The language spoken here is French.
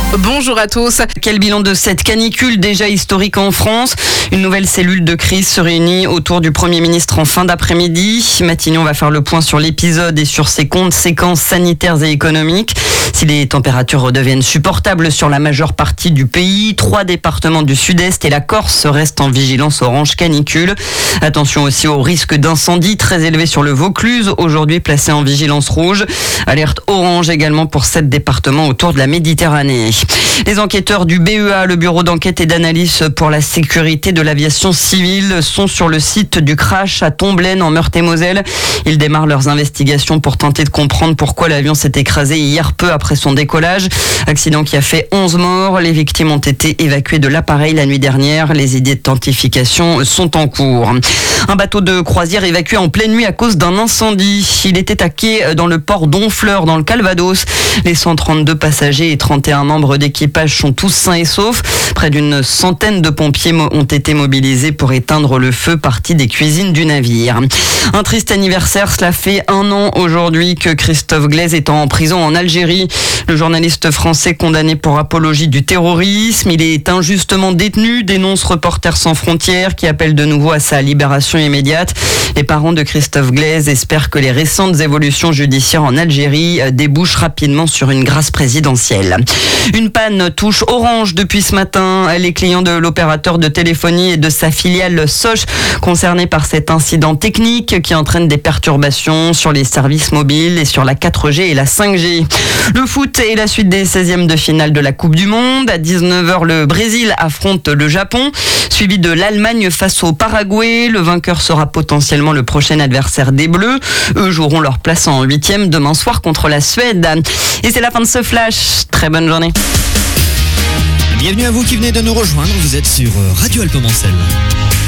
Bonjour à tous. Quel bilan de cette canicule déjà historique en France? Une nouvelle cellule de crise se réunit autour du Premier ministre en fin d'après-midi. Matignon va faire le point sur l'épisode et sur ses conséquences sanitaires et économiques. Si les températures redeviennent supportables sur la majeure partie du pays, 3 départements du sud-est et la Corse restent en vigilance orange canicule. Attention aussi au risque d'incendie très élevé sur le Vaucluse, aujourd'hui placé en vigilance rouge. Alerte orange également pour 7 départements autour de la Méditerranée. Les enquêteurs du BEA, le bureau d'enquête et d'analyse pour la sécurité de l'aviation civile, sont sur le site du crash à Tomblaine en Meurthe-et-Moselle. Ils démarrent leurs investigations pour tenter de comprendre pourquoi l'avion s'est écrasé hier peu après son décollage. Accident qui a fait 11 morts. Les victimes ont été évacuées de l'appareil la nuit dernière. Les identifications sont en cours. Un bateau de croisière évacué en pleine nuit à cause d'un incendie. Il était à quai dans le port d'Honfleur dans le Calvados. Les 132 passagers et 31 membres d'équipage sont tous sains et saufs. Près d'une centaine de pompiers ont été mobilisés pour éteindre le feu parti des cuisines du navire. Un triste anniversaire, cela fait 1 an aujourd'hui que Christophe Glaise est en prison en Algérie. Le journaliste français condamné pour apologie du terrorisme, il est injustement détenu, dénonce Reporters sans frontières qui appelle de nouveau à sa libération immédiate. Les parents de Christophe Glaise espèrent que les récentes évolutions judiciaires en Algérie débouchent rapidement sur une grâce présidentielle. Une panne touche Orange depuis ce matin. Les clients de l'opérateur de téléphonie et de sa filiale Sosh concernés par cet incident technique qui entraîne des perturbations sur les services mobiles et sur la 4G et la 5G. Le foot et la suite des 16e de finale de la Coupe du Monde. À 19h, le Brésil affronte le Japon, suivi de l'Allemagne face au Paraguay. Le vainqueur sera potentiellement le prochain adversaire des Bleus. Eux joueront leur place en 8e demain soir contre la Suède. Et c'est la fin de ce flash. Très bonne journée. Bienvenue à vous qui venez de nous rejoindre. Vous êtes sur Radio Alpes-Mancel.